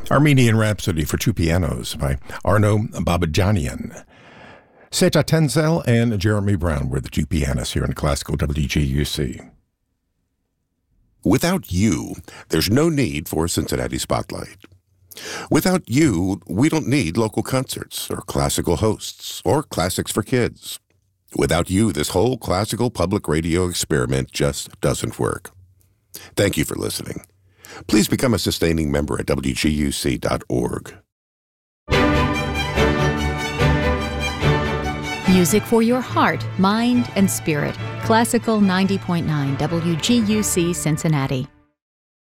Armenian Rhapsody for two pianos by Arno Babajanian. Seta Tenzel and Jeremy Brown were the two pianists here in Classical WGUC. Without you, there's no need for Cincinnati Spotlight. Without you, we don't need local concerts or classical hosts or classics for kids. Without you, this whole classical public radio experiment just doesn't work. Thank you for listening. Please become a sustaining member at WGUC.org. Music for your heart, mind, and spirit. Classical 90.9 WGUC Cincinnati.